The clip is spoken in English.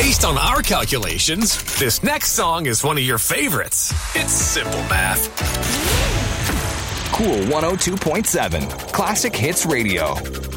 Based on our calculations, this next song is one of your favorites. It's simple math. Cool 102.7 Classic Hits Radio.